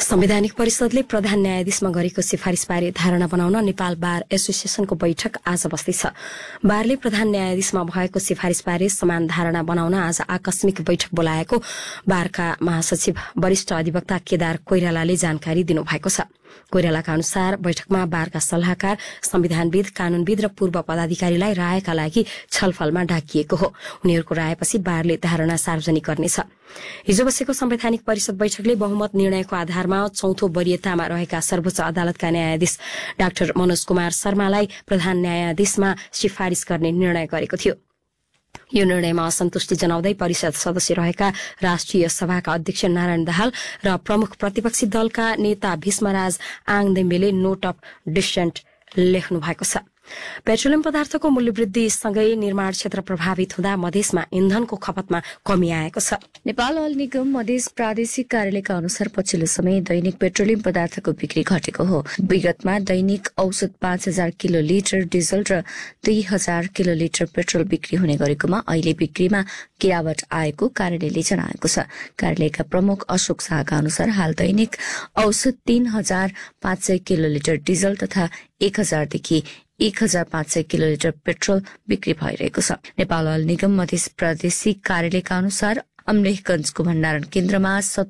संवैधानिक परिषदले प्रधान न्यायाधीशमा गरेको सिफारिसबारे धारणा बनाउन नेपाल बार एसोसिएसनको बैठक आज बस्दैछ। बारले प्रधान न्यायाधीशमा भएको सिफारिसबारे समान धारणा बनाउन आज आकस्मिक बैठक बोलाएको बारका महासचिव वरिष्ठ अधिवक्ता केदार कोइरालाले जानकारी दिनुभएको छ। कोइरालाका अनुसार बैठकमा बारका सल्लाहकार, संविधानविद, कानूनविद र पूर्व पदाधिकारीलाई रायका लागि छलफलमा डाकिएको हो। उनीहरूको रायपछि बारले धारणा सार्वजनिक गर्नेछ। हिजो बसेको संवैधानिक परिषद बैठकले बहुमत निर्णयको आधारमा चौथो वरियतामा रहेका सर्वोच्च अदालतका न्यायाधीश डाक्टर मनोज कुमार शर्मालाई प्रधान न्यायाधीशमा सिफारिश गर्ने निर्णय गरेको थियो। यो निर्णयमा असन्तुष्टि जनाउँदै परिषद सदस्य रहेका राष्ट्रिय सभाका अध्यक्ष नारायण दाहाल र प्रमुख प्रतिपक्षी दलका नेता भीष्मराज आङदेम्बेले नोट अफ डिसेन्ट लेख्नु भएको छ। पेट्रोलियम पदार्थको मूल्यवृद्धि सँगै निर्माण क्षेत्र प्रभावित हुँदा मधेसमा इन्धनको खपतमा कमी आएको छ। नेपाल अयल निगम मधेस प्रादेशिक कार्यालयका अनुसार पछिल्लो समय दैनिक पेट्रोलियम पदार्थको बिक्री घटेको हो। विगतमा दैनिक औसत 5000 किलोलिटर डिजल र 2000 किलोलिटर पेट्रोल बिक्री हुने गरेकोमा अहिले बिक्रीमा गिरावट आएको कार्यालयले जनाएको छ। कार्यालयका प्रमुख अशोक शाहका अनुसार हाल दैनिक औसत 3500 किलोलिटर डिजल तथा 1000 देखि 1500 किलोलिटर पेट्रोल बिक्री भइरहेको छ। नेपाल अयल निगम मधेस प्रादेशिक कार्यालयका अनुसार अमलेखगंजको भण्डारण केन्द्रमा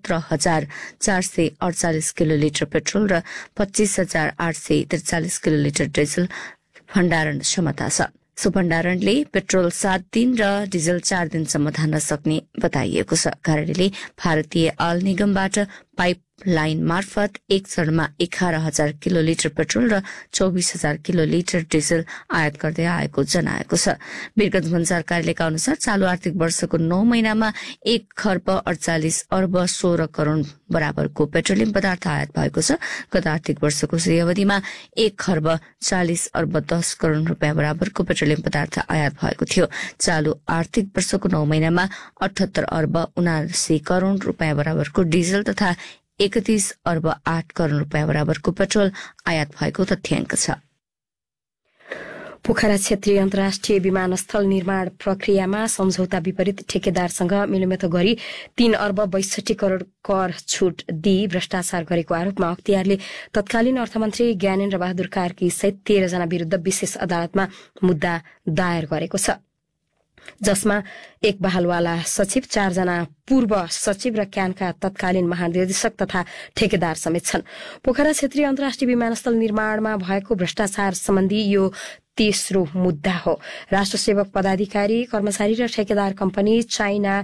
17448 किलोलिटर पेट्रोल र 25843 किलोलिटर डिजल भण्डारण क्षमता छ। सो भण्डारणले पेट्रोल 7 दिन र डिजल 4 दिनसम्म धान्न सक्ने बताइएको छ। कार्यालयले भारतीय अयल निगमबाट पाइप लाइन मार्फत एक चरणमा 11000 किलोलिटर पेट्रोल र 24000 किलोलिटर डिजल आयात गर्दै आएको जनाएको छ। वीरगंज भन्सार कार्यालयका अनुसार चालू आर्थिक वर्षको 9 महिनामा 1 खर्ब 48 अर्ब 16 करोड़ बराबरको पेट्रोलियम पदार्थ आयात भएको छ। गत आर्थिक वर्षको सोही अवधिमा 1 खर्ब 40 अर्ब 10 करोड़ रुपियाँ बराबरको पेट्रोलियम पदार्थ आयात भएको थियो। चालू आर्थिक वर्षको 9 महिनामा 78 अर्ब 79 करोड़ रुपियाँ बराबरको डिजल तथा 31 अर्ब 8 करोड़ रुपियाँ बराबरको पेट्रोल आयात भएको तथ्याङ्क छ। पोखरा क्षेत्रीय अन्तर्राष्ट्रिय विमानस्थल निर्माण प्रक्रियामा सम्झौता विपरीत ठेकेदारसँग मिलेमतो गरी 3 अर्ब 62 करोड़ कर छूट दिई भ्रष्टाचार गरेको आरोपमा अख्तियारले तत्कालीन अर्थमन्त्री ज्ञानेन्द्र बहादुर कार्की सहित 13 जना विरूद्ध विशेष अदालतमा मुद्दा दायर गरेको छ, जसमा एक बहालवाला सचिव, 4 जना पूर्व सचिव र क्यानका तत्कालीन महानिर्देशक तथा ठेकेदार समेत छन्। पोखरा क्षेत्रीय अन्तर्राष्ट्रिय विमानस्थल निर्माणमा भएको भ्रष्टाचार सम्बन्धी यो तेस्रो मुद्दा हो। राष्ट्र सेवक पदाधिकारी, कर्मचारी र ठेकेदार कम्पनी चाइना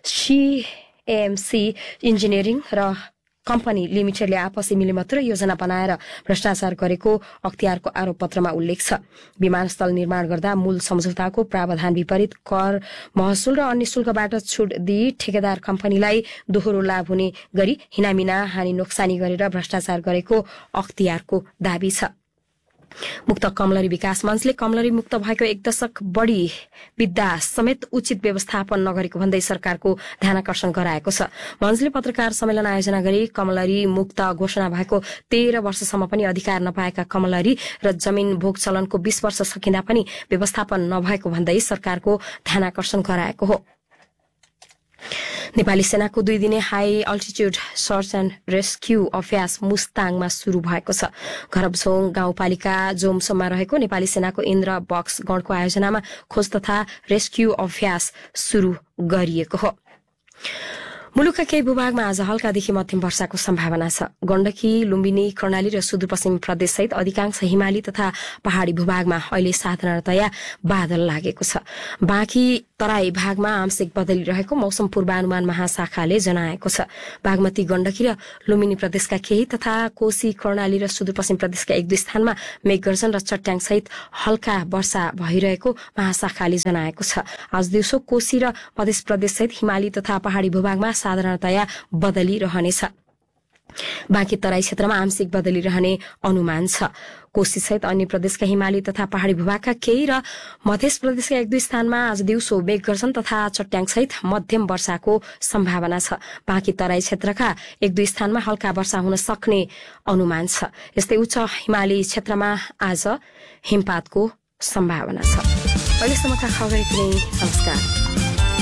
CAMC इन्जिनियरिङ र कम्पनी लिमिटेडले आपसी मिलेमतो र योजना बनाएर भ्रष्टाचार गरेको अख्तियारको आरोप पत्रमा उल्लेख छ। विमानस्थल निर्माण गर्दा मूल सम्झौताको प्रावधान विपरीत कर, महसुल र अन्य शुल्कबाट छूट दिई ठेकेदार कम्पनीलाई दोहोरो लाभ हुने गरी हिनामिना हानि नोक्सानी गरेर भ्रष्टाचार गरेको अख्तियारको दाबी छ। मुक्त कमलरी विकास मञ्चले कमलरी मुक्त भएको 1 दशक बढ़ी बित्दा समेत उचित व्यवस्थापन नगरेको भन्दै सरकारको ध्यानाकर्षण गराएको छ। मञ्चले पत्रकार सम्मेलन आयोजना गरी कमलरी मुक्त घोषणा भएको 13 वर्षसम्म पनि अधिकार नपाएका कमलरी र जमिन भोग चलनको 20 वर्ष सकिँदा पनि व्यवस्थापन नभएको भन्दै सरकारको ध्यानाकर्षण गराएको हो। नेपाली सेनाको 2 दिने high altitude search and rescue अभ्यास मुस्ताङमा शुरू भएको छ। घरबझोङ गाउँपालिका जोमसोममा रहेको नेपाली सेनाको इन्द्र बक्स गणको आयोजनामा खोज तथा रेस्क्यू अभ्यास शुरू गरिएको हो। मुलुकका केही भूभागमा आज हल्कादेखि मध्यम वर्षाको सम्भावना छ। गण्डकी, लुम्बिनी, कर्णाली र सुदूरपश्चिम प्रदेशसहित अधिकांश हिमाली तथा पहाड़ी भूभागमा अहिले साधारणतया बादल लागेको छ। बाँकी तराई भागमा आंशिक बदली रहेको मौसम पूर्वानुमान महाशाखाले जनाएको छ। बागमती, गण्डकी र लुम्बिनी प्रदेशका केही तथा कोशी, कर्णाली र सुदूरपश्चिम प्रदेशका 1-2 स्थानमा मेघगर्जन र चट्याङ सहित हल्का वर्षा भइरहेको महाशाखाले जनाएको छ। आज दिउँसो कोशी र मध्य प्रदेश सहित हिमाली तथा पहाड़ी भूभागमा साधारणतया बदली रहनेछ। बाँकी तराई क्षेत्रमा आंशिक बदली रहने अनुमान छ। कोशी सहित अन्य प्रदेशका हिमाली तथा पहाड़ी भूभागका केही र मध्य प्रदेशका 1-2 स्थानमा आज दिउँसो मेघगर्जन तथा चट्याङ सहित मध्यम वर्षाको सम्भावना छ। बाँकी तराई क्षेत्रका 1-2 स्थानमा हल्का वर्षा हुन सक्ने अनुमान छ। यस्तै उच्च हिमाली क्षेत्रमा आज हिमपातको सम्भावना छ। अहिलेसम्मका खबर यति नै। नमस्कार।